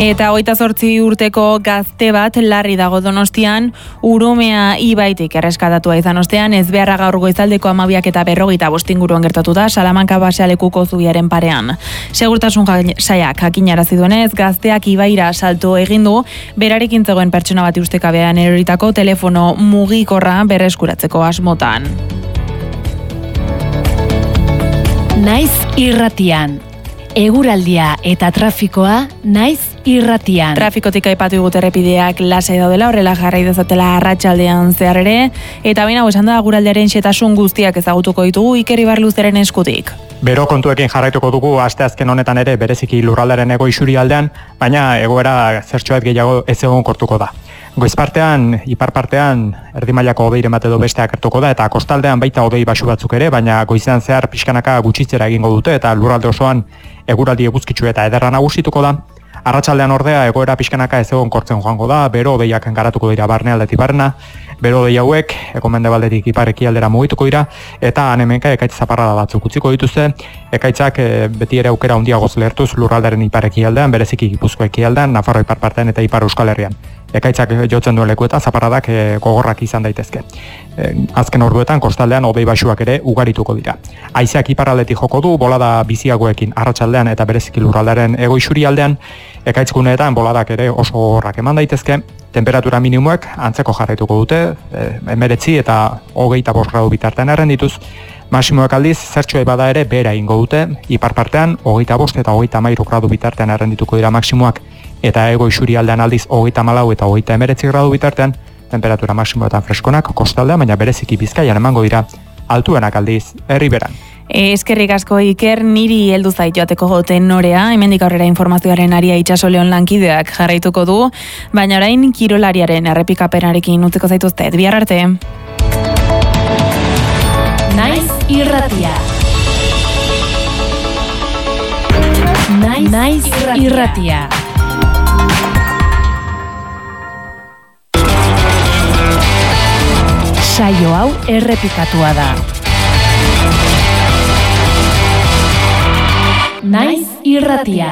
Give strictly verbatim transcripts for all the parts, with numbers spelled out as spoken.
Eta hogeita zortzi urteko gazte bat larri dago Donostian, Urumea ibaitik erreskatatua izan ostean, ez beharra gaur goizaldeko hamabiak eta berrogeita bost inguruan gertatu da Salamanca basealekuko zubiaren parean. Segurtasun sailak jakinarazi duenez, gazteak ibaira salto egin du, berarekin zegoen pertsona bat ustekabean eroritako telefono mugikorra berreskuratzeko asmotan. Naiz irratian. Eguraldia eta trafikoa naiz irratian. Trafikotik aipatu dugu errepideak lasai daudela, horrela jarrai dezatela arratsaldean zehar ere, eta baina esan da eguraldiaren xehetasun guztiak ezagutuko ditugu Iker Ibarluzeren eskutik. Bero kontuekin jarraituko dugu asteazken honetan ere bereziki lurraldaren hego isurialdean, baina egoera zertxoet gehiago ez egonkortuko da. Goiz partean, ipar partean, erdi mailako hodeiren bat edo besteak hartuko da, eta kostaldean baita hodei basu batzuk ere, baina goizean zehar pixkanaka gutxitzera egingo dute, eta lurralde osoan eguraldi eguzkitsu eta ederra nagusituko da. Arratsaldean ordea egoera pixkanaka ez egonkortzen joango da, bero hodeiak garatuko dira barnealdetik barna, bero hodei hauek egomendebaldetik ipar ekialdera mugituko dira, eta han-hemenka ekaitz zaparrada batzuk utziko dituzte, ekaitzak e, beti ere aukera handiagoz lehertuz lurraldaren ipar ekialdean, bereziki Gipuzkoa ekialdean, Nafarro ipar partean eta ipar Euskal Herrian. Ekaitzak jotzen duen leku eta zaparradak e, gogorrak izan daitezke. E, azken orduetan kostaldean hodei baxuak ere ugarituko dira. Haizeak iparraldetik joko du, bolada biziagoekin arratsaldean eta bereziki lurraldaren hego isurialdean, ekaitzguneetan boladak ere oso gogorrak eman daitezke. Temperatura minimoek antzeko jarraituko dute, hemeretzi eta hogeita bost gradu bitartean errendituz. Maximoek aldiz, zertxoe bada ere bera ingo dute, ipar partean, hogeita bost eta hogeita hamairu gradu bitartean errendituko dira maximoak, eta ego isurialdean aldiz hogeita hamalau eta hogeita hemeretzi gradu bitartean, temperatura maximoetan freskonak kostaldean, baina bereziki Bizkaian emango dira, altuenak aldiz herriberan. Eskerrik asko Iker, niri heldu zait joateko goten norea, hemendik aurrera informazioaren aria Itsasoleon lankideak jarraituko du, baina orain kirolariaren errepikapenarekin utziko zaituztet. Bihar arte. Naiz irratia. Naiz, Naiz irratia. Saio hau errepikatua da. Naiz irratia.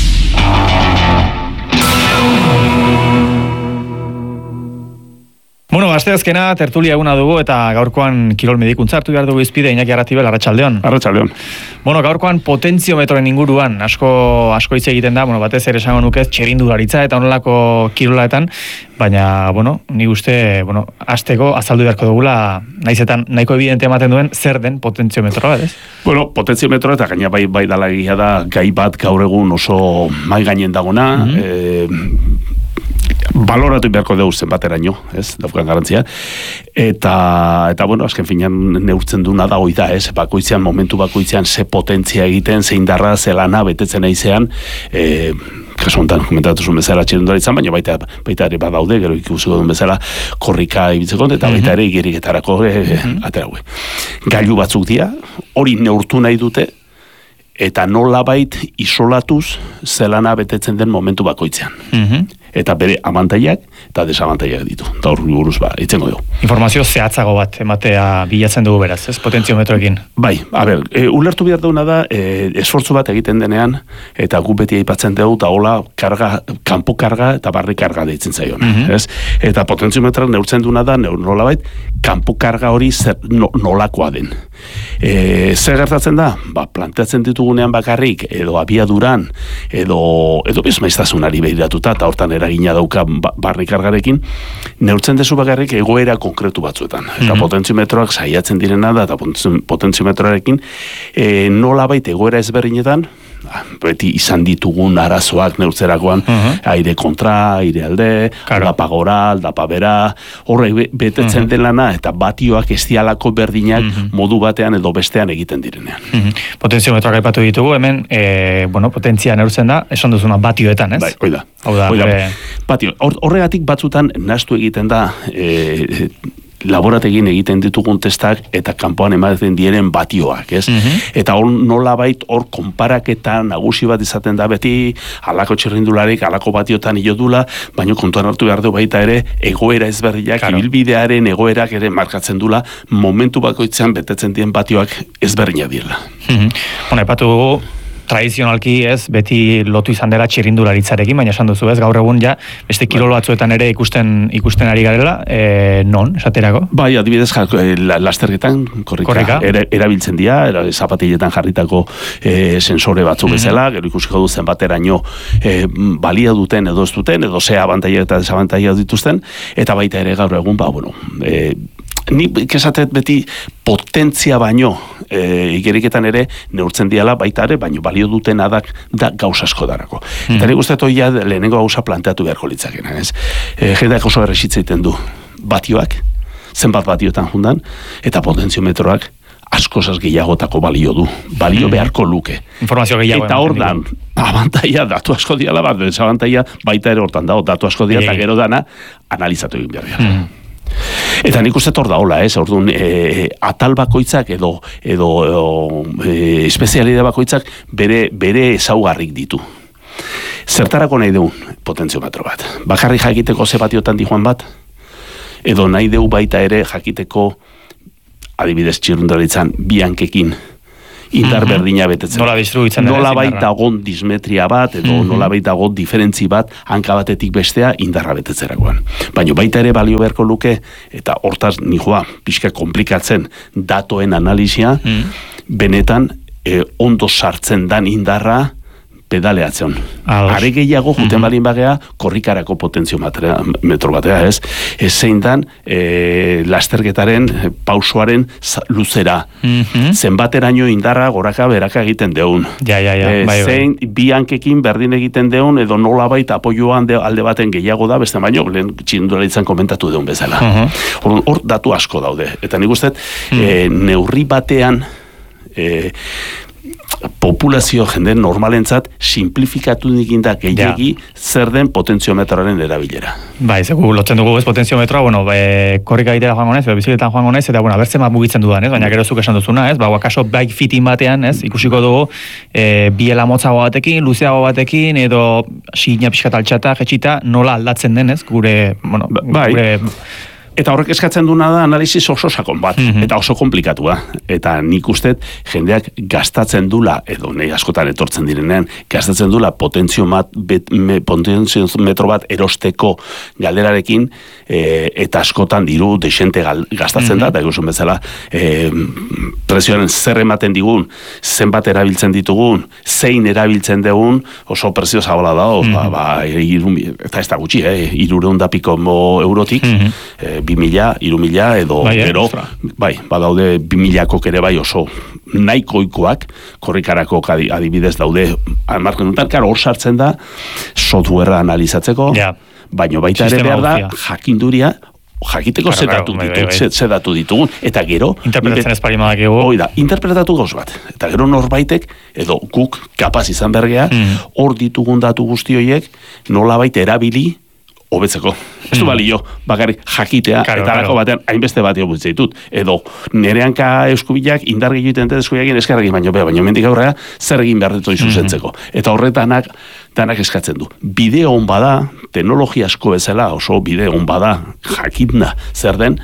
Bueno, asteazkena tertulia eguna dugu eta gaurkoan kirol medikuntza hartu behar dugu izpide Iñaki Arratibel, arratsaldeon. Arratsaldeon. Bueno, gaurkoan potentziometroen inguruan asko asko hitz egiten da, bueno, batez ere esango nuke txirrindularitza eta honelako kirolaetan, baina bueno, ni uste, bueno, hasteko azaldu beharko dugula, naizetan nahiko evidente ematen duen zer den potentziometroa, ez? Bueno, potentziometroa eta gaina bai bai dala egia da gai bat gaur egun oso mai gainen dagona, mm-hmm. eh baloratu beharko dugu zenbateraino, ez, daukan garantzia. Eta, eta bueno, azken finean neurtzen duna da hoi da, ez, bakoitzean, momentu bakoitzean ze potentzia egiten, ze indarra, ze lana betetzen aizean, e, kasu honetan komentatu zuen bezala txirrindularitzan, baina baita, baita ere badaude, gero ikusiko duen bezala korrika ibitzeko, eta baita ere igiriketarako e, mm-hmm. ateraue. Gailu batzuk dira, hori neurtu nahi dute, eta nolabait isolatuz zelana betetzen den momentu bakoitzean. Mm-hmm. Eta bere abantaiak eta desabantailak ditu. Da hor buruz ba, itzengo dugu. Informazio zehatzago bat ematea bilatzen dugu beraz, ez, potentziometroekin. Bai, a ber, e, ulertu behar duguna da, e, esfortzu bat egiten denean, eta gu beti aipatzen dugu, eta hola, karga, kanpo karga eta barri karga deitzen zaion. Mm-hmm. Ez? Eta potentziometroan neurtzen duna da, nolabait, kanpo karga hori zer, no, nolakoa den. E, zer gertatzen da? Ba, planteatzen ditugunean bakarrik, edo abiaduran, edo, edo bezmaiztasunari behiratuta, eta hortan eragina dauka barrikargarekin, neurtzen dezu bakarrik egoera konkretu batzuetan. Eta mm-hmm. potentziometroak saiatzen direna da, eta potentziometroarekin e, nolabait egoera ezberdinetan, beti izan ditugun arazoak neurtzerakoan, uh-huh. aire kontra, aire alde, claro. aldapa gora, aldapa bera, horre betetzen uh-huh. delana, eta batioak ez dialako berdinak uh-huh. modu batean edo bestean egiten direnean. Uh-huh. Potentziometroak aipatu ditugu, hemen, e, bueno, potentzia neurtzen da, esan duzuna batioetan, ez? Bai, hoi da. Hau da, hoi da. Batio, horregatik batzutan nahastu egiten da, e, laborategin egiten ditugun testak eta kanpoan ematen diren batioak, ez? Mm-hmm. Eta hor nolabait hor konparaketa nagusi bat izaten da beti alako txirrindularik, alako batiotan iodula, baina kontuan hartu behar du baita ere egoera ezberdinak, claro. ibilbidearen egoerak ere markatzen dula, momentu bakoitzean betetzen dien batioak ezberdinak direla. Mm-hmm. Bona, epatu dugu tradizionalki, ez, beti lotu izan dela txirrindularitzarekin, baina esan duzu, ez, gaur egun ja, beste kirol batzuetan ere ikusten ikusten ari garela, e, non, esaterako? Bai, adibidez, lasterketan, korrika, korrika. Era, erabiltzen dira, era, zapatiletan jarritako e, sensore batzuk bezala, mm-hmm. gero ikusiko du zenbateraino e, balia duten edo ez duten, edo ze abantaila eta desabantaila dituzten, eta baita ere gaur egun, ba, bueno, e, ni kesatet beti potentzia baino e, igeriketan ere neurtzen diala baita ere, baino balio duten adak da gauz asko darako. Mm. Eta nik uste toia lehenengo gauza planteatu beharko litzakena, ez? E, jendeak oso erresitza egiten du batioak, zenbat batiotan jundan, eta potentziometroak askozaz gehiagotako balio du. Balio mm. beharko luke. Informazio gehiago. Eta hor dan, abantaia, datu asko diala bat, desabantaia baita ere hortan dago, datu asko diala, eta gero dana, analizatu egin behar behar. Mm. Eta nik uste hor da hola, ez, orduan, e, atal bakoitzak edo, edo e, espezialidade bakoitzak bere, bere ezaugarrik ditu. Zertarako nahi deun potentziometro bat? Bakarri jakiteko ze batiotan dijoan bat? Edo nahi deu baita ere jakiteko, adibidez txirrindularitzan, bi hankekin indar mm-hmm. berdina betetzen. Nola distribuitzen dira. Nola baita gon dismetria bat, edo mm-hmm. nola baita gon diferentzi bat, hanka batetik bestea indarra betetzerakoan. Baina baita ere balio beharko luke, eta hortaz nijoa pixka komplikatzen datoen analizia, mm-hmm. benetan eh, ondo sartzen dan indarra pedaleatzen. Are gehiago juten mm-hmm. balin bagea korrikarako potentziometro batea, ez? Ez zein dan e, lasterketaren pausoaren luzera. Mm-hmm. Zenbateraino indarra goraka beraka egiten deun. Ja, ja, ja. E, bai, zein bai. Bi hankekin berdin egiten deun, edo nola baita apoioan de, alde baten gehiago da, beste baino, lehen txirrindularitzan komentatu deun bezala. Mm-hmm. Hor, hor datu asko daude. Eta nik uste, mm. e, neurri batean e, populazio jende normalentzat simplifikatu dikinda gehiagi ja. zer den potentziometroaren erabilera. Bai, zegu lotzen dugu ez potentziometroa, bueno, be, korrika egitera joango naiz, edo bizikletan joango naiz, eta bueno, abertzen bat mugitzen dudan, ez? Baina gero zuk esan duzuna, ez? Ba, kaso bike fitting batean, ez? Ikusiko dugu e, biela motzago batekin, luzeago batekin, edo signa pixkat altxata, jetxita, nola aldatzen den, ez? Gure, bueno, bai. gure... Eta horrek eskatzen duna da analizis oso sakon bat, mm-hmm. eta oso komplikatua. Eta nik ustet jendeak gastatzen dula, edo nahi askotan etortzen direnean, gastatzen dula potentzio mat, bet, me, potentziometro bat erosteko galderarekin, e, eta askotan diru desente gal, gastatzen mm-hmm. da, eta egusun bezala, e, prezioaren zer ematen digun, zenbat erabiltzen ditugun, zein erabiltzen dugun, oso prezio zabala da, mm-hmm. ba, ba, iru, eta ez da gutxi, eh, irureun da piko eurotik, mm-hmm. e, bi mila, hiru mila, edo bai, gero, bai, badaude bi milakok ere bai oso nahikoikoak, korrikarako adibidez daude, marken dutan, karo hor sartzen da, softwarea analizatzeko, ja. baino baita ere behar da, jakinduria, jakiteko ze datu ditugun, ze datu ditugun, eta gero... Interpretatzen ez parimadak ego. Oida, interpretatu gauz bat. Eta gero norbaitek, edo guk kapaz izan bergea, hor mm. ditugun datu guzti horiek, nola baita erabili, hobetzeko. Ez du balio, bakarrik jakitea, claro, eta alako batean, hainbeste bat egobutzea ditut. Edo, nire hanka eskubilak, indar egiten dut eskubilakin eskarrekin, baino, baina mendik aurrera, zer egin behar dut zuzentzeko. Mm-hmm. Eta horretanak, danak eskatzen du. Bideo hon bada, teknologia asko bezala, oso bideo hon bada, jakitna zer den,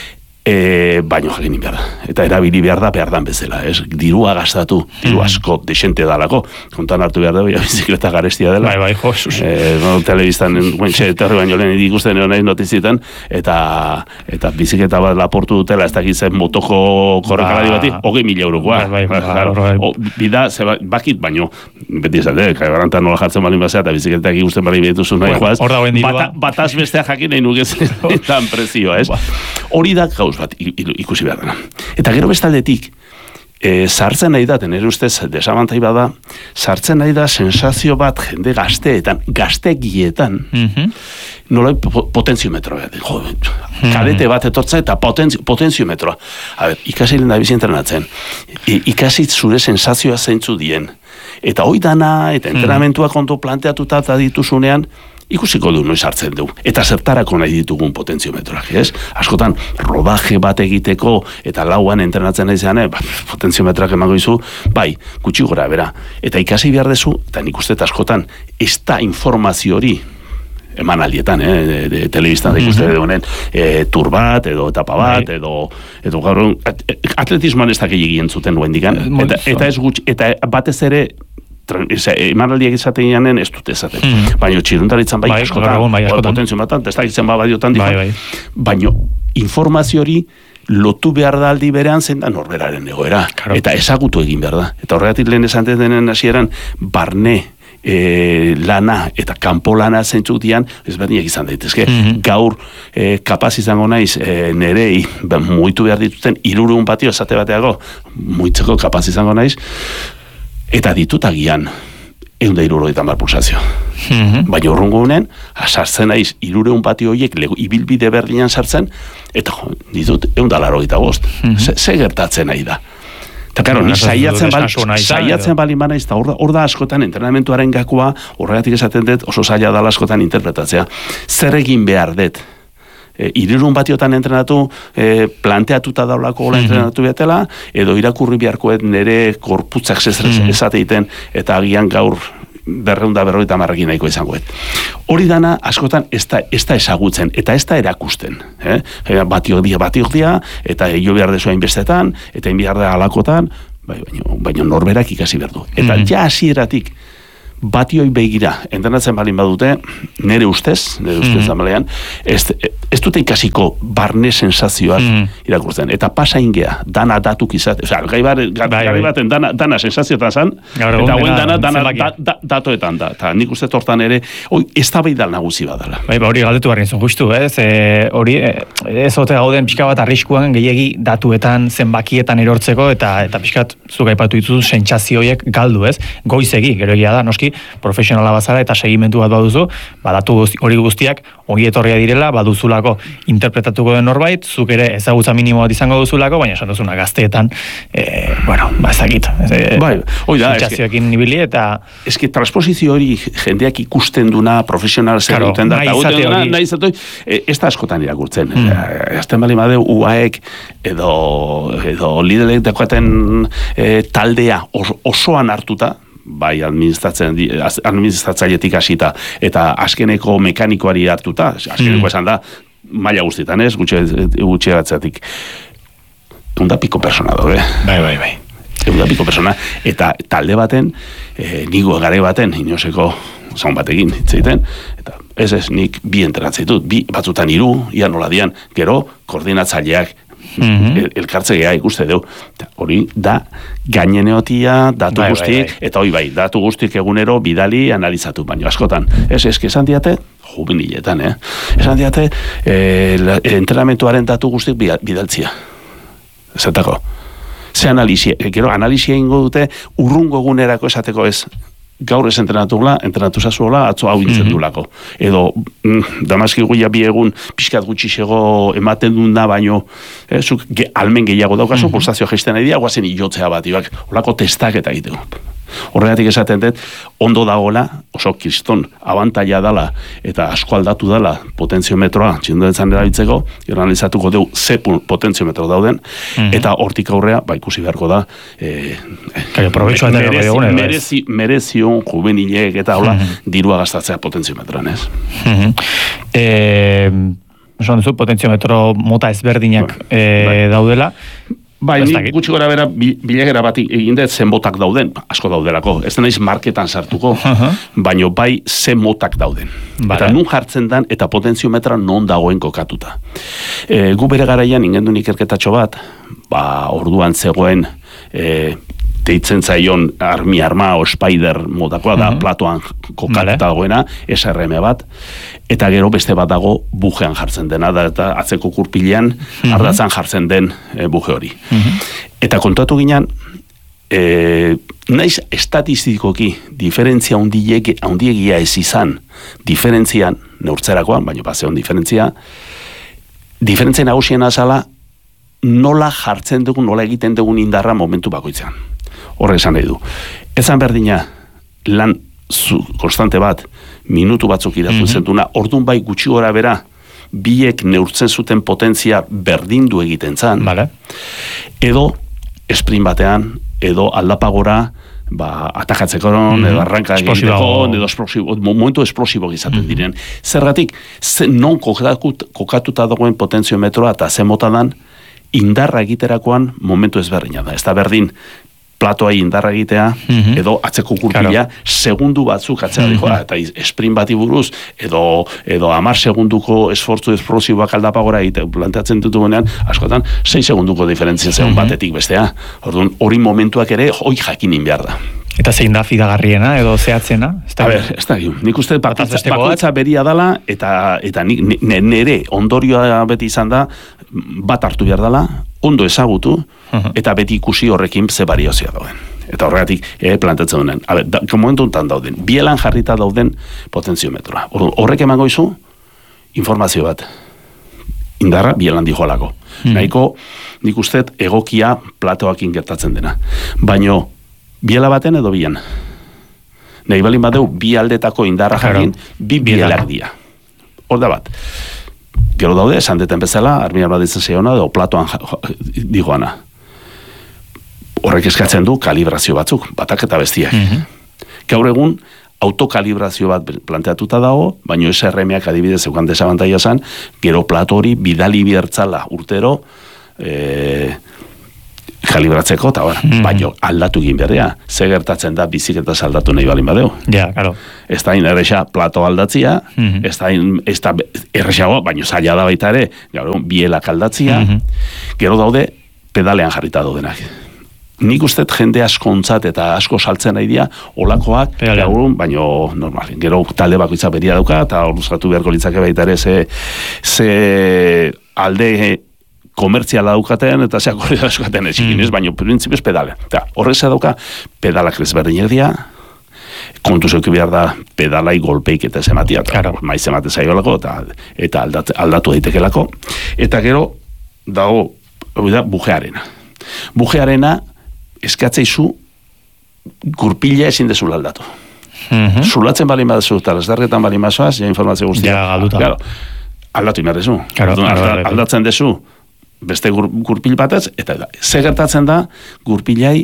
E, baino jakin behar da. Eta erabili behar da behar dan bezala. Ez? Dirua gastatu, diru asko desente dalako. Kontan hartu behar da, bizikleta garestia dela. Bai, bai, josus. E, no, telebistan, guentxe, terri baino lehen ikusten egon nahi notizietan, eta, eta bizikleta bat laportu dutela, ez dakit zen motoko korrekalari bati, hogei mila eurokoa. Bai, bai, bai. Bida, bakit, baino, beti esate, kaibarantan nola jartzen balin bazea, eta bizikletak ikusten balin betuzu nahi joaz, bataz bestea jakin nahi nukezen, eta prezioa, ez? Hori da gauz bat ikusi behar dena. Eta gero bestaldetik, e, sartzen nahi da, tenere ustez desabantai bada, sartzen nahi da sensazio bat jende gazteetan, gaztegietan, mm-hmm. nola potentziometroa. Jo, kadete bat etortza eta potenzio, potentziometroa. A ber, ikasi lehen da bizintrenatzen. E, ikasi zure sensazioa zeintzu dien. Eta hoi dana, eta entrenamentua kontu planteatuta eta dituzunean, ikusiko du noiz hartzen du. Eta zertarako nahi ditugun potentziometroak, ez? Askotan, rodaje bat egiteko, eta lauan entrenatzen nahi zean, ba, potentziometroak emango izu, bai, gutxi gora, bera. Eta ikasi behar dezu, eta nik uste askotan, ez da informazio hori, eman aldietan, eh, de, de telebistan da ikuste mm-hmm. duenen, e, tur bat, edo etapa bat, bai. edo, edo gaur, atletismoan ez da gehiagien zuten duen digan, eta, eta ez gutxi, eta batez ere, emanaldiak izaten janen ez dute ezaten. Mm. Baina txirundaritzan bai, bai askotan, bai, potentzio batan, testak bai badiotan, bai, bai. Baina informazio hori lotu behar da aldi berean zen da norberaren egoera. Claro. Eta ezagutu egin behar da. Eta horregatik lehen esan denen hasieran barne E, lana eta kanpo lana zentzuk dian ezberdinak izan daitezke. Mm-hmm. Gaur e, kapaz izango naiz e, nerei muitu behar dituten hirurehun patio esate bateago muitzeko kapaz izango naiz eta ditut agian ehun eta hirurogeita hamar pulsazio. Mm-hmm. Baina urrungo honen sartzen naiz hirurehun patio horiek lego, ibilbide berdinan sartzen eta jo, ditut ehun eta laurogeita bost. Mm-hmm. Ze, ze gertatzen nahi da. Eta, claro, ni saiatzen bali, saiatzen bali mana izta, hor da askotan entrenamentuaren gakoa, horregatik esaten dut, oso zaila dala askotan interpretatzea. Zer egin behar dut? E, Irirun batiotan entrenatu, e, planteatuta daulako gola entrenatu betela, edo irakurri beharkoet nire korputzak esateiten, eta agian gaur berreunda berroita marrekin nahiko izangoet. Hori dana, askotan, ez da, ez da ezagutzen, eta ez da erakusten. Eh? Batiok dia, batiok dia, eta jo behar dezu hainbestetan, eta hain behar da alakotan, bai, baina, baina norberak ikasi behar du. Eta mm-hmm. ja hasieratik batioi begira, entrenatzen balin badute, nire ustez, nire ustez mm-hmm. amalean, ez, ez dute ikasiko barne sensazioak mm-hmm. irakurtzen. Eta pasa ingea, dana datuk izate, osea, gai bar, gai bai, baten dana, dana sensazioetan zan, eta hauen dana, dana da, da, datoetan da. Eta nik uste tortan ere, hoi, ez da bai dal nagusi badala. Bai, ba, hori galdetu barri zuen, justu, ez? E, hori, ez ote gauden pixka bat arriskuan gehiegi datuetan, zenbakietan erortzeko, eta eta pixkat, zuk aipatu dituzu, sentsazioiek galdu, ez? Goizegi, gero egia da, noski, profesionala bazara eta segimentu bat baduzu, badatu hori guztiak ongi etorria direla, baduzulako interpretatuko den norbait, zuk ere ezagutza minimo bat izango duzulako, baina esan duzuna gazteetan, e, bueno, ba ezagit. E, bai, hoi da, sentsazioekin nibili eta eske transposizio hori jendeak ikusten duna, profesional zer duten da, eta guten duna, nahi zatoi, ez da askotan irakurtzen. Mm. Azten bali madeu, U A ek edo, edo liderek dekoaten e, taldea osoan hartuta, bai administratzailetik hasita eta azkeneko mekanikoari hartuta, azkeneko esan da maila guztietan ez, gutxi eratzeatik eunda piko persona daude. Bai, bai, bai. Eunda piko persona, eta talde baten, e, nigo gare baten, inoseko zaun batekin hitzeiten, eta ez ez, nik bi enteratzeit bi batzutan hiru, ia nola dian, gero koordinatzaileak, Mm-hmm. elkartze geha ikuste deu. Hori da gaineneotia, datu bai, guztik, bai, bai. Eta hoi bai, datu guztik egunero bidali analizatu, baino askotan. Ez, eski esan diate, jubiniletan, eh? Esan diate, eh, entrenamentuaren datu guztik bidaltzia. Zetako. Ze analizia, gero analizia ingo dute, urrungo egunerako esateko ez, gaur ez entrenatula, entrenatu zazuela, atzo hau intzen dulako. Edo, mm, Damaski guia bi egun pixkat gutxisego ematen duen da, baino, eh, zuk ge, almen gehiago daukazu, mm-hmm. pulsazio geisten nahi dira, guazen iotzea bat, ibak, olako testak eta egiteko. Horregatik esaten dut, ondo dagoela, oso kriston abantaila dala, eta asko aldatu dala potentziometroa, txinduetzen erabiltzeko, analizatuko deu ze potentziometro dauden, mm-hmm. eta hortik aurrea, ba ikusi beharko da, eh, merezi, merezi, merezion juvenilek eta hola, mm-hmm. dirua gastatzea potentziometroan, ez? Mm-hmm. Eh, esan duzu, potentziometro mota ezberdinak ba, eh, bai. daudela, Bai, nik gutxi gora bera bilagera bat egin dut zen motak dauden, asko daudelako. Ez da naiz marketan sartuko, uh-huh. baino bai zen motak dauden. Vale. Eta nun jartzen dan, eta potentziometra non dagoen kokatuta. E, gu bere garaian ingendun ikerketatxo bat, ba, orduan zegoen, e, deitzen zaion armi arma o spider modakoa da, uh-huh. platoan kokatuta vale. dagoena, S R M bat, eta gero beste bat dago bujean jartzen dena, da, eta atzeko kurpilean uh-huh. ardatzan jartzen den e, buje hori. Uh-huh. Eta kontatu ginen, e, naiz estatistikoki diferentzia handiegia ez izan, diferentzian, neurtzerakoan, baina bazeon diferentzia, diferentzia nagusien azala, nola jartzen dugun, nola egiten dugun indarra momentu bakoitzean. Horre esan nahi du. Ezan berdina, lan zu, konstante bat, minutu batzuk idatu mm-hmm. zentuna, orduan bai gutxi gora bera, biek neurtzen zuten potentzia berdindu egiten zan, vale. edo sprint batean, edo aldapagora, ba, atakatzeko, mm-hmm. edo arranka egiteko, edo esplosibo, momentu esplosibo izaten mm-hmm. diren. Zergatik, ze, non kokatuta dagoen potentziometroa eta ze motadan, indarra egiterakoan momentu ezberdina da. Ez da berdin, platoa indarra egitea, mm-hmm. edo atzeko gurpila, claro. segundu batzuk atzera mm-hmm. dijoa, eta sprint bati buruz, edo, edo amar segunduko esfortzu esplosiboak aldapagora egite, planteatzen dutugunean, askotan, sei segunduko diferentzia zegoen mm-hmm. batetik bestea. Orduan, hori momentuak ere, hoi jakinin behar da. Eta zein da fidagarriena edo zehatzena? A ber, ez da, nik uste bakoitza, bakoitza beria dala, eta, eta nik, nire ondorioa beti izan da, bat hartu behar dala, ondo ezagutu, uh-huh. eta beti ikusi horrekin ze bariozia dauden. Eta horregatik eh, plantatzen duen. A ber, da, momentu enten dauden, bielan jarrita dauden potentziometroa. Horrek emango izu, informazio bat. Indarra, bielan dijoalako. Hmm. Nahiko, nik uste egokia platoakin gertatzen dena. Baino, biela baten edo bian. Nahi balin badeu, bi aldetako indarra jarrin, bi bielak dia. Hor da bat. Gero daude, esan deten bezala, arminar bat ditzen zeiona, edo platoan digoana. Horrek eskatzen du kalibrazio batzuk, batak eta bestiak. Mm-hmm. Gaur egun, autokalibrazio bat planteatuta dago, baino S R M-ak adibidez eukan desabantaia zan, gero plato hori bidali biertzala urtero, eh, kalibratzeko, eta mm-hmm. baino aldatu egin berrea. Ze gertatzen da biziketaz aldatu nahi balin badeu. Ja, claro. Ez da inerresa plato aldatzia, mm-hmm. ez da, ez da erresago, baino zaila da baita ere, gaur, bielak aldatzia, mm-hmm. gero daude pedalean jarrita daudenak. Nik uste jende asko ontzat eta asko saltzen nahi dira, olakoak, gaur, baino normal. Gero talde bakoitza beria dauka, eta horrezkatu beharko litzake baita ere, ze, ze alde komertziala daukaten, eta zeak horri dauzkaten etxikin ez, baina printzipioz pedale. Horreza dauka, pedalak ezberdinak dira, kontu zeuki behar da, pedalai golpeik eta zematia, claro. Maiz emate zaiolako, eta, eta aldat, aldatu daitekelako. Eta gero, dago, da, bujearena. Bujearena, eskatzeizu, gurpila ezin dezula aldatu. Mm-hmm. Zulatzen bali mazu, eta lasdarretan bali mazuaz, ja informazio guztia. Ja, galduta. Claro, aldatu imarrezu. Claro, aldatzen, aldatzen dezu, beste gur, gurpil batez, eta da, ze gertatzen da, gurpilai,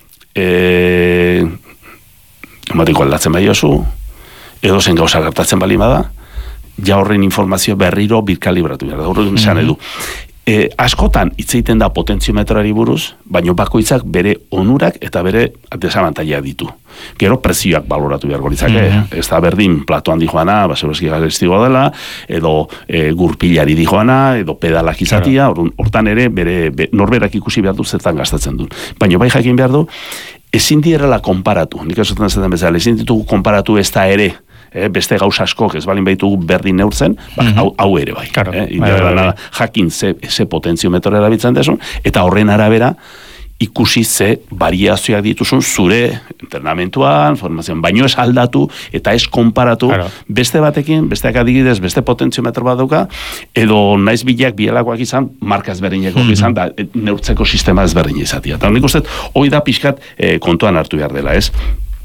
e, ematiko aldatzen bai oso, edo zen gauza gertatzen bali bada, ja horren informazio berriro birkalibratu behar da, horren esan edu. E, askotan hitz egiten da potentziometroari buruz, baino bakoitzak bere onurak eta bere desabantaia ditu. Gero prezioak baloratu beharko litzake, mm-hmm. ez da berdin platoan dijoana, baseroski garestigoa dela, edo e, gurpilari dijoana, edo pedalak izatia, claro. Hortan ere bere, be, norberak ikusi behar du zertan gastatzen du. Baino bai jakin behar du, ezin direla konparatu, nik esaten zaten bezala, ezin ditugu konparatu ez da ere, Eh, beste gauza askok ez balin baitugu berdin neurtzen, ba, mm-hmm. hau, hau ere bai. Claro, eh? bai, bai, bai. Jakin ze, ze potentziometro erabiltzen desun, eta horren arabera ikusi ze variazioak dituzun zure entrenamentuan, formazioan, baino ez aldatu eta ez konparatu claro. Beste batekin, besteak adibidez, beste potentziometro bat dauka, edo naiz bilak bielakoak izan, marka ezberdineko mm-hmm. izan, da neurtzeko sistema ezberdin izatia. Eta nik uste, hoi da pixkat eh, kontuan hartu behar dela, ez?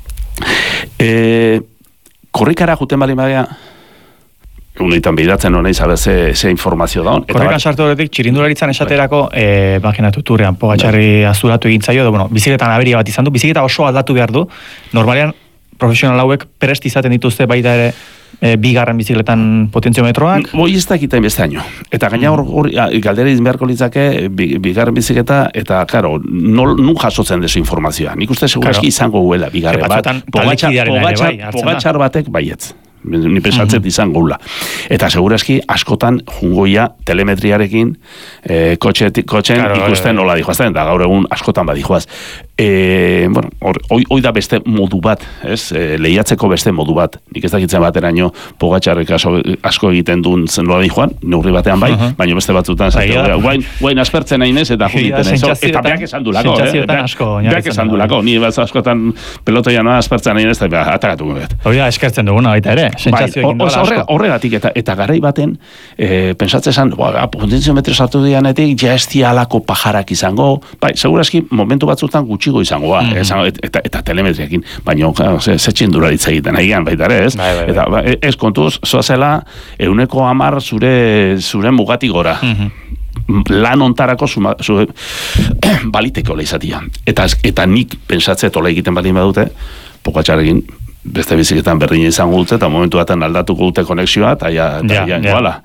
Eh, Korrikara juten bali magia, unetan behiratzen honei zabe ze, ze informazio da hon. Korrikan sartu horretik, txirindularitzan esaterako, eh, imaginatu turrean, pogatxarri azuratu egin zaio, bueno, biziketan aberia bat izan du, biziketa oso aldatu behar du, normalean, profesional hauek prest izaten dituzte baita ere, e, bigarren bizikletan potentziometroak? Boi ez dakiten beste aino. Eta gaina hor, hor galdera izin beharko litzake, bigarren bizikleta, eta, karo, nun jasotzen desu informazioa. Nik uste segurazki izango guela, bigarren bat. Pogatxar batek baietz. Ni pesatzet izan goula. Eta segurazki askotan jungoia telemetriarekin e, kotxen claro, ikusten nola dijoazten, eta gaur egun askotan badijoaz. E, bueno, hoi, hoi da beste modu bat, ez? E, lehiatzeko beste modu bat. Nik ez dakitzen bateraino Pogatxarrek asko, asko egiten duen zen nola dijoan, neurri batean bai, uh-huh. baina beste batzutan guain, guain aspertzen nahi nez, eta jugiten ez. Eta beak esan du lako, eh? Beak esan du lako, ni askotan pelotoia noa aspertzen nahi nez, eta atakatu guet. Hori da, eskertzen duguna baita ere. Bai, horregatik, eta, eta garai baten, e, pensatzen esan, potentziometro sartu dianetik, ja ez alako pajarak izango, bai, segurazki, momentu batzutan gutxigo izango, ba, mm-hmm. eta, eta telemetriakin, baina, zetxin duraritza egiten, nahian baita ere, ez? Bai, bai, bai. Eta, ba, ez kontuz, zoazela, euneko hamar zure, zure mugati gora. Mm-hmm. Lan ontarako zuma, zure, baliteko lehizatia. Eta, eta nik pensatzet ola egiten badin badute, Pogatxarrekin, beste biziketan berdina izango dute, eta momentu baten aldatuko dute konexioa, eta ja, ja, ja, ja.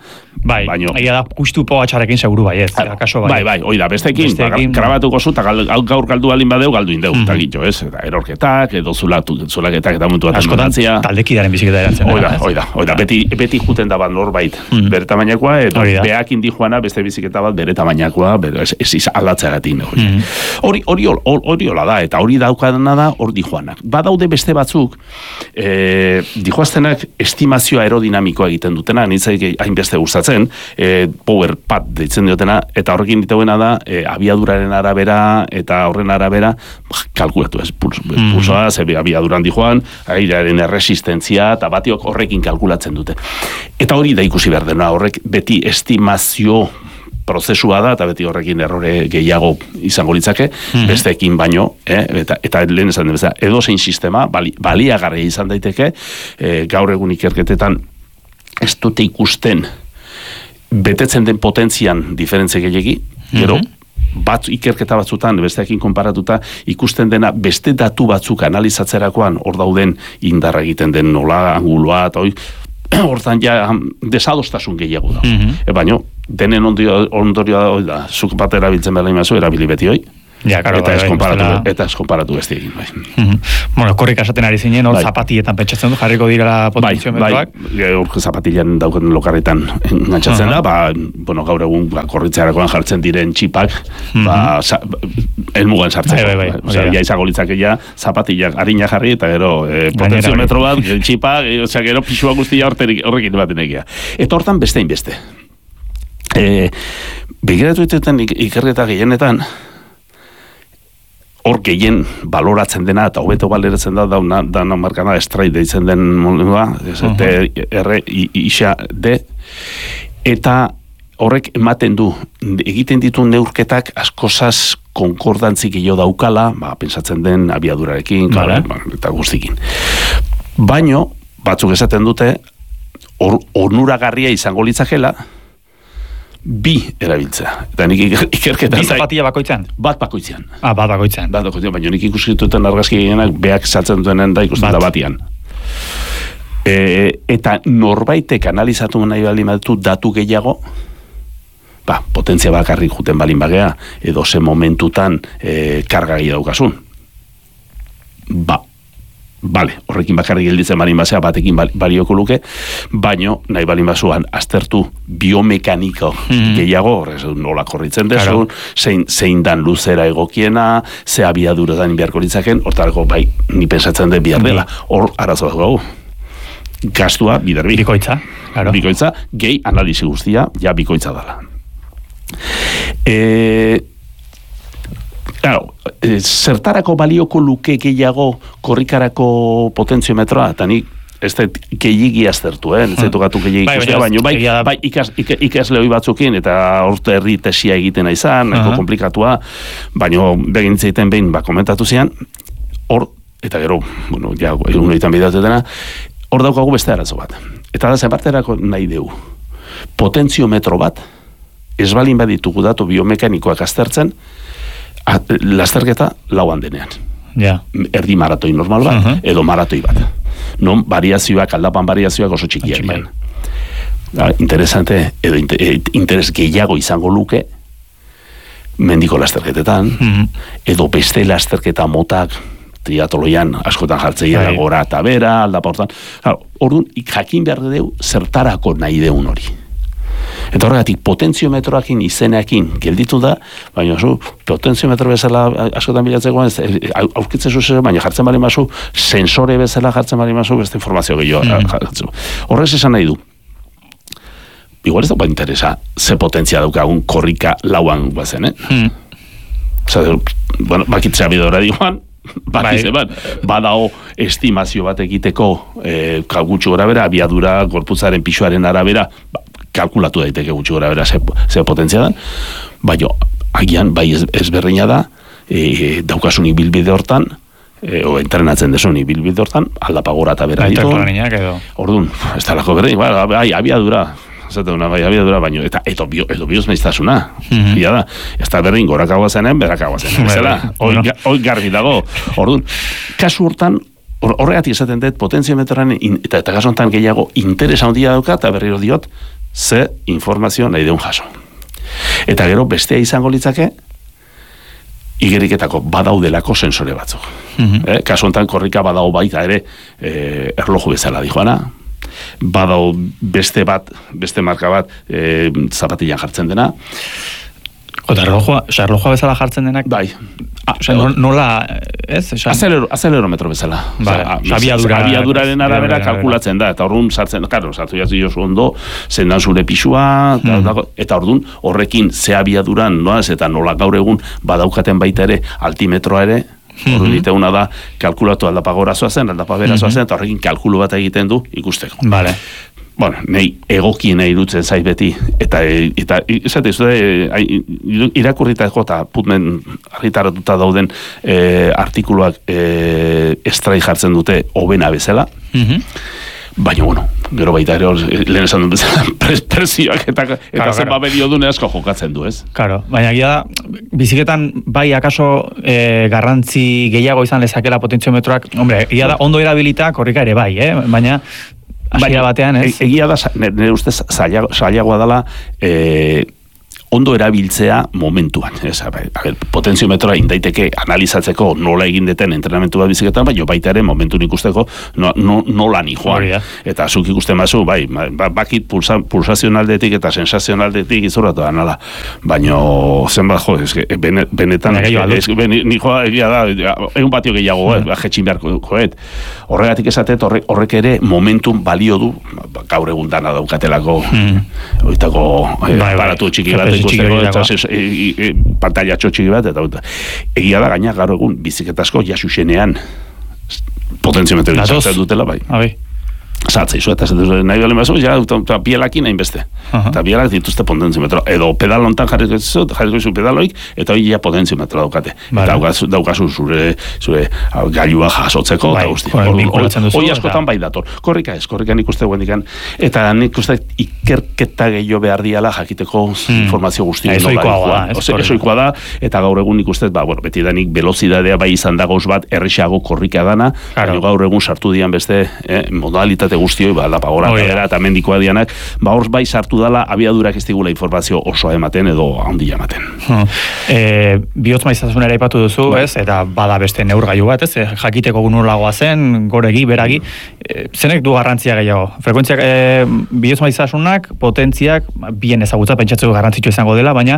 Bai, baino, egia da, justu pogatxarekin seguru bai, ez, akaso bai. Bai, bai, hoi da, bestekin, bestekin ba, grabatuko zu, eta gaur galdu balin badeu, galdu indeu, eta mm-hmm. gitxo, ez, eta erorketak, edo zulatu, zulaketak, eta muntu bat askotantzia. Taldekidaren biziketa eratzen. Hoi da, hoi da, hoi da, beti, beti juten da bat norbait mm-hmm. bere tamainakoa, edo beak indi joana beste biziketa bat bere tamainakoa, ez iz aldatzeagatik, hori, hori, hori hola da, eta hori daukadana da, hor di joanak. Badaude beste batzuk, e, dijoaztenak estimazioa aerodinamikoa egiten dutena, nintzaik hainbeste gustatzen, e, power pad deitzen diotena, eta horrekin dituena da, e, abiaduraren arabera, eta horren arabera, kalkulatu ez, pulsoa, mm. ze abiaduran dijoan, airearen erresistentzia, eta batiok horrekin kalkulatzen dute. Eta hori da ikusi behar dena, horrek beti estimazio prozesua da, eta beti horrekin errore gehiago izango litzake, mm-hmm. besteekin baino, eh, eta, eta lehen esan den bezala, edozein sistema, bali, baliagarria izan daiteke, eh, gaur egun ikerketetan ez dute ikusten betetzen den potentzian diferentze gehiagi, gero, mm-hmm. bat, ikerketa batzutan, besteekin konparatuta, ikusten dena beste datu batzuk analizatzerakoan, hor dauden indarra egiten den nola, anguloa, eta hoi, hortan ja desadostasun gehiago da. Mm-hmm. E, baina, denen ondorioa da, zuk bat erabiltzen behar imazu, erabili beti hoi. Ja, claro, eta, bai, ez konparatu, bai, eta ez konparatu besti egin. Bai. Mm-hmm. Bueno, korrik asaten ari zinen, hor bai. Zapatietan pentsatzen du, jarriko direla potenziometroak? Bai, bai, hor zapatilean dauken lokarretan engantzatzen uh-huh. da, ba, bueno, gaur egun ba, korritzearakoan jartzen diren txipak, mm-hmm. ba, sa, elmugan sartzeko. Bai, bai, bai. Osea, ja izango litzake ja, zapatilak harina jarri, eta gero, eh, potenziometro bat, txipak, e, osea, gero pixua guztia horrekin baten egia. Eta hortan bestein beste. E, Begiratu dituten ikerketa gehienetan, hor gehien baloratzen dena, eta hobeto baleratzen da, dauna, dauna markana estrai deitzen den modua, uh-huh. R, I, Isa, D, eta horrek ematen du, egiten ditu neurketak askozaz konkordantzik gehiago daukala, ba, pensatzen den abiadurarekin, vale. Klar, eta guztikin. Baino, batzuk esaten dute, or, onuragarria izango litzakela, bi erabiltzea. Eta nik ikerketan... Bi zapatia bakoitzean? Bat bakoitzean. Ah, bat bakoitzean. Bat bakoitzean, baina nik ikuskituten argazki gehienak beak saltzen duenen da ikusten da batian. E, eta norbaitek analizatu nahi balin badu datu gehiago, ba, potentzia bakarrik juten balin bagea, edo ze momentutan e, karga gehiago daukasun. Ba, Bale, horrekin bakarrik gelditzen balin basea, batekin balioko luke, baino, nahi balin basuan, aztertu biomekaniko mm-hmm. gehiago, horrez, nola korritzen desun, claro. zein, zein dan luzera egokiena, ze abiadura dan beharko litzaken, hortarako, bai, ni pensatzen den bihar dela, hor arazo dago. Gastua, biderbi. Bikoitza, claro. Bikoitza, gehi analisi guztia, ja bikoitza dela. E... Claro, e, zertarako balioko luke gehiago korrikarako potentziometroa, eta nik ez da gehiagi aztertu, eh? Ez zaitu gatu gehiagi ikustea, baina bai, bai ikas, ikas, ikasle hoi batzukin, eta orte herri tesia egiten izan, uh-huh. komplikatua, baina begin zeiten behin, ba, komentatu zian, hor, eta gero, bueno, ja, egun egiten bidatutena, hor daukagu beste arazo bat. Eta da, zenparterako nahi deu. Potentziometro bat, ez balin baditugu datu biomekanikoak aztertzen, lasterketa lauan denean. Yeah. Erdi maratoi normal bat, uh-huh. edo maratoi bat. Non variazioak, aldapan variazioak oso txikiak dian. Interesante, edo inter, interes gehiago izango luke, mendiko lasterketetan, uh-huh. edo beste lasterketa motak, triatoloian askotan jartzeia da gora eta bera, aldapa hortan. Orduan, jakin behar deu, zertarako nahi deun hori. Eta horregatik, potentziometroakin izeneakin gelditu da, baina zu, potentziometro bezala askotan bilatzeko, aurkitzen zu, baina jartzen bali mazu, sensore bezala jartzen bali mazu, beste informazio gehiago mm. jartzen. Horrez esan nahi du. Igual ez da interesa, ze potentzia daukagun korrika lauan guazen, eh? Mm. Osa, bueno, bakitzea bidora diguan, bakize bat, badao estimazio bat egiteko eh, gutxi gora bera, abiadura, gorputzaren pixuaren arabera, ba, kalkulatu daiteke gutxi gora bera ze, ze potentzia da, baina agian bai ezberdina da, e, daukasunik bilbide hortan, e, o entrenatzen desunik bilbide hortan, aldapa gora eta bera ditu. Orduan, ez talako berdin, ba, bai, abiadura, una bai abiadura baino, eta eto bio, eto bioz maiztasuna, mm-hmm. ia da, ez da berdin gorakagoa zenen, berakagoa zenen, zela, hoi garbi dago. Orduan, kasu hortan, horregatik esaten dut, potentziometroan, eta eta kasu hontan gehiago, interesa handia dauka, eta berriro diot, ze informazio nahi deun jaso. Eta gero bestea izango litzake, igeriketako badaudelako sensore batzuk. Mm-hmm. Eh, kasu honetan korrika badau baita ere eh, erloju bezala dijoana, badau beste bat, beste marka bat eh, zapatilan jartzen dena. Eta erlojua, oza, erlojua bezala jartzen denak? Bai. Ah, oza, nola, ez? Azelero, azelerometro bezala. Vale, oza, abiadura, abiaduraren arabera kalkulatzen da, eta orduan sartzen, karo, sartu jatzi jozu ondo, zendan zure pixua, hmm. eta orduan horrekin ze abiaduran, noaz, eta nola gaur egun badaukaten baita ere, altimetroa ere, orduan mm-hmm. diteuna da, kalkulatu aldapa gorazoa zen, aldapa berazoa zen, eta horrekin kalkulu bat egiten du ikusteko. Vale. Bueno, nahi egokiena irutzen zait beti, eta, eta esate, e, irakurritako eta putmen argitaratuta dauden e, artikuluak e, estrai jartzen dute hobena bezala, mm-hmm. baina, bueno, gero baita ere, lehen esan dut bezala, presioak eta, eta claro, zenba claro. Beriodune asko jokatzen du, ez? Claro, baina gira da, biziketan bai akaso e, garrantzi gehiago izan lezakela potentziometroak, hombre, gira da, ondo erabilita korrika ere bai, eh? Baina, Baina batean, ez? E, egia da, nire ustez, zailagoa dela, e, ondo erabiltzea momentuan. Ez, a ber, potentziometroa indaiteke analizatzeko nola egin deten entrenamentu bat biziketan, baina baita ere momentu ikusteko no, no, nola ni joan. Eta zuk ikusten bazu, bai, ba, bakit pulsa, pulsazionaldetik eta sensazionaldetik izurratu da, nala. Baina, zenbat, jo, ez, ben, benetan, ez, ben, ni joa, egia da, egun batio gehiago, mm. eh, jetxin beharko joet. Horregatik esatet, horrek, horrek ere momentum balio du, gaur egun dana daukatelako, mm. oitako eh, bai, aparatu bai. Txiki bat, ikusteko, eta e, e, e, pantalla txotxiki bat, eta, eta egia da gaina gaur egun biziketasko jasusenean potentziometro izan dutela, bai. Abi. Zatzei zu, eta nahi bale mazu, ja, eta bielakin hain beste. Uh-huh. Eta bielak dituzte potentziometro. Edo pedalontan jarriko zu, jarriko zu pedaloik, eta hori ja potentziometro daukate. Vale. Eta daukazu, daukazu zure, zure gailua jasotzeko, eta guzti. Hori askotan bai dator. Korrika ez, korrika nik uste guendikan. Eta nik uste ikerketa gehiago behar diala jakiteko hmm. informazio guzti. Ezoikoa da, eta gaur egun nik uste, ba, bueno, beti da nik velozidadea bai izan da gauz bat errexago korrika dana, claro. Gaur egun sartu dian beste eh, modalitate guztioi, ba, lapagora, oh, yeah. eta mendikoa dianak, ba, hor bai sartu dala abiadurak ez digula informazio osoa ematen edo handia ematen. Hmm. E, bihotz maiztasunera ipatu duzu, bai. Ez? Eta bada beste neurgailu bat, ez? Jakiteko gunulagoa zen, goregi, beragi, e, zenek du garrantzia gehiago? Frekuentziak, e, bihotz maiztasunak, potentziak, bien ezagutza, pentsatzeko garrantzitsu izango dela, baina...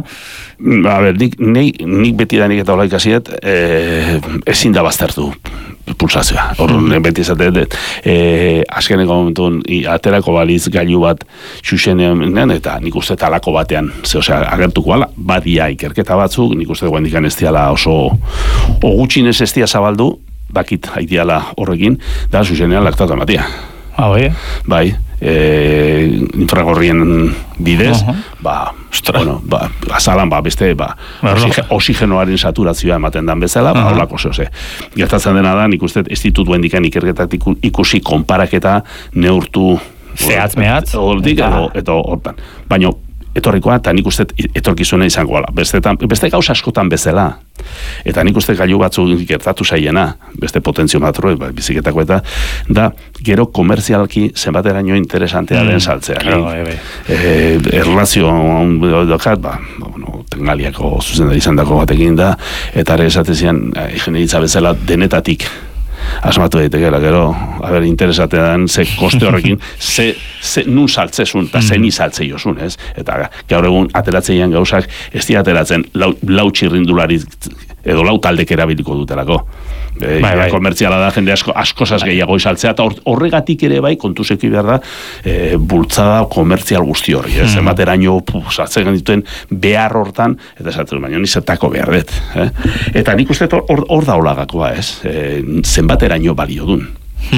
A ber, nik, nik, nik beti da nik eta hola ikasiet, e, ezin da baztertu pulsazioa. Horren, mm. beti esaten, e, azkeneko momentun, aterako baliz gailu bat xuxenean, eta nik uste talako batean, ze, osea, agertuko ala, badia ikerketa batzuk, nik uste guen dikan ez diala oso, ogutxinez ez dia zabaldu, bakit haidiala horrekin, da xuxenean laktatu ematia. Ah, bai? Bai, e, infragorrien bidez, uh-huh. ba, bueno, ba, azalan, ba, beste, ba, oxige, oxigenoaren saturazioa ematen dan bezala, uh-huh. ba, holako zehose. Gertatzen dena da, nik uste, ez ditut duen dikan ikerketak ikusi konparaketa neurtu zehatz-mehatz edo, edo hortan. Baina, etorrikoa, eta nik uste etorkizuna izango ala. Beste, beste gauza askotan bezala. Eta nik uste gailu batzu gertatu zaiena, beste potentziometro, ba, biziketako eta, da, gero komerzialki zenbateraino interesantea den saltzea. Claro, bai, e, erlazio dokat, ba, bueno, tengaliako zuzendari izan dako batekin da, eta ere esatezian, higienitza bezala denetatik asmatu daitekela, gero, a ber, interesatean, ze koste horrekin, ze, ze nun saltzezun, eta ze ni saltzei osun, ez? Eta gaur egun ateratzeian gauzak, ez dira ateratzen lau, lau txirrindulari edo lau taldek erabiliko dutelako. E, bai, bai. Komertziala da, jende asko, askosaz gehiago izaltzea, eta horregatik ere bai, kontuzeki behar da, e, bultzada komertzial guzti hori, ez? Mm. Emateraino, saltzen dituen behar hortan, eta esatzen, baina nizetako behar dut. Eh? Eta nik uste hor, hor da holagakoa, ez? E, zenbateraino balio dun.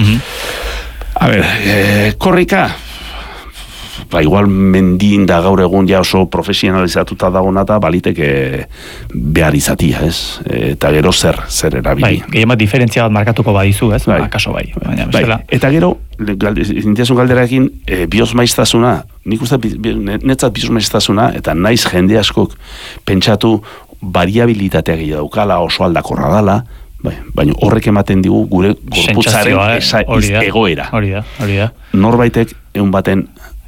Mm-hmm. A ber, e, korrika, ba, igual mendin da gaur egun ja oso profesionalizatuta dagona eta baliteke behar izatia, ez? Eta gero zer, zer erabili. Bai, gehien bat diferentzia bat markatuko badizu, ez? Bai. Akaso bai. Baina, bai. Eta gero, intiazun galderakin, e, biosmaiztasuna, nik uste netzat biosmaiztasuna, eta naiz jende askok pentsatu variabilitatea gehiago daukala, oso aldakorra dala, bai, baina horrek ematen digu gure gorputzaren esa, egoera. Hori da, hori da. Norbaitek egun baten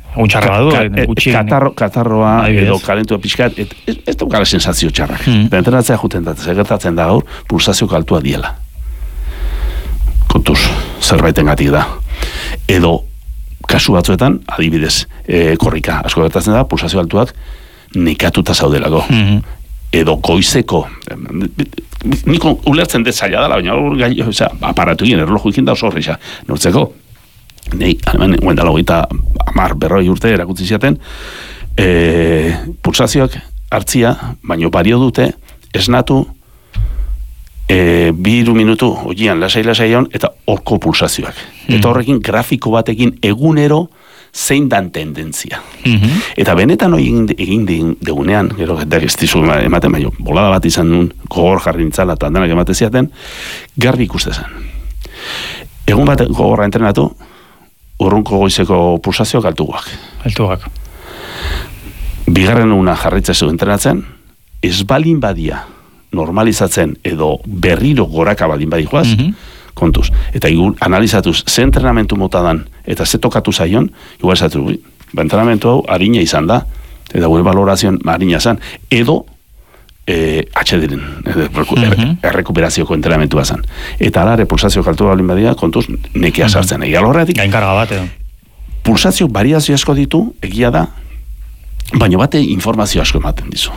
Untxarra badu, Ka- ka- gutxi. katarro, katarroa Adibidez. edo kalentua pixkat, et, ez, ez daukala sensazio txarrak. Mm. Eta entrenatzea juten da, gertatzen da gaur, pulsazio altua diela. Kontuz, zerbaiten gatik da. Edo, kasu batzuetan, adibidez, e, korrika, asko gertatzen da, pulsazio altuak nekatuta zaudelako. Mhm. Edo goizeko, niko ulertzen dut zaila dela, baina gai, osea, aparatu egin, erloju ikin da oso horreixa, nortzeko. Nei, hemen, guendala hogeita amar berroi urte erakutsi ziaten, e, pulsazioak hartzia, baino bario dute, esnatu, e, bi hiru minutu, oian, lasai-lasai hon, eta orko pulsazioak. Mm. Eta horrekin grafiko batekin egunero zein dan tendentzia. Mhm. Eta benetan hori egin, egin din- degunean, gero, eta ez dizu ematen, baino, bolada bat izan nun, gogor jarri nintzala, eta handanak emate ziaten, garbi ikuste zen. Egun bat gogorra entrenatu, urrunko goizeko pulsazioak altuak. Altuak. Bigarren una jarritzezu entrenatzen, ez balin badia normalizatzen edo berriro goraka balin badikoaz, Mhm. kontuz. Eta igun, analizatuz, ze entrenamentu mota dan, eta ze tokatu zaion, igual esatu, ui, ba, entrenamentu hau harina izan da, eta gure valorazioan harina zan, edo eh, H D-ren, Mhm. errekuperazioko entrenamentua zan. Eta alare pulsazio kaltu balin badia, kontuz, nekea sartzen. Egia horretik, Gainkarga bat, edo. pulsazio variazio asko ditu, egia da, baina bate informazio asko ematen dizu.